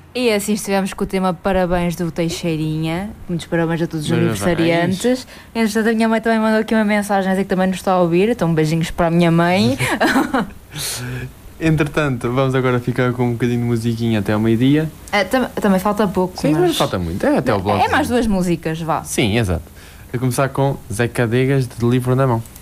E assim estivemos com o tema parabéns do Teixeirinha. Muitos parabéns a todos os Parabéns. aniversariantes. Entretanto, a minha mãe também mandou aqui uma mensagem a dizer que também nos está a ouvir. Então, beijinhos para a minha mãe. Entretanto, vamos agora ficar com um bocadinho de musiquinha até ao meio-dia. Também falta pouco. Sim, mas falta muito. É até o bloco. É mais 2 músicas, vá. Sim, exato. A começar com Zé Cadegas de Livro na Mão.